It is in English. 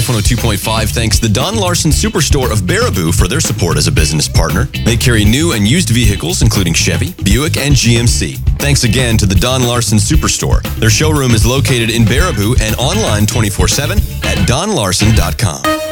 Life 102.5 thanks the Don Larson Superstore of Baraboo for their support as a business partner. They carry new and used vehicles, including Chevy, Buick, and GMC. Thanks again to the Don Larson Superstore. Their showroom is located in Baraboo and online 24/7 at donlarson.com.